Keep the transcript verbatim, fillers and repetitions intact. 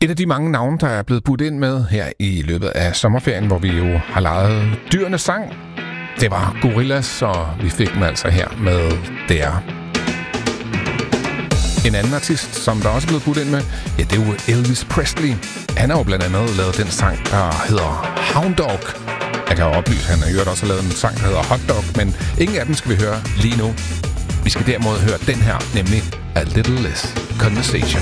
Et af de mange navne, der er blevet budt ind med her i løbet af sommerferien, hvor vi jo har lejet dyrenes sang, det var Gorillaz, og vi fik dem altså her med Der. En anden artist, som der også er blevet budt ind med, ja, det er jo Elvis Presley. Han har jo blandt andet lavet den sang, der hedder Hound Dog. Jeg kan jo oplyse, at han har hørt også lavet en sang, der hedder Hot Dog, men ingen af dem skal vi høre lige nu. Vi skal derimod høre den her, nemlig A Little Less Conversation.